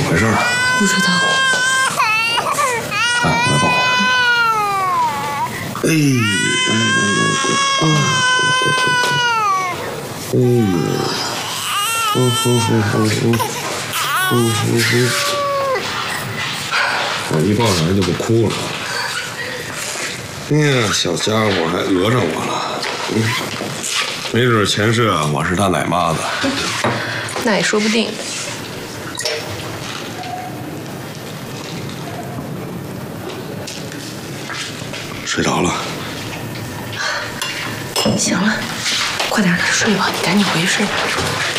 没事。 不知道。 来，我来抱。哎，我一抱上来就不哭了。哎呀，小家伙还讹上我了。没准前世啊，我是他奶妈子。 那也说不定。 睡着了。 行了，快点睡吧，你赶紧回去睡吧。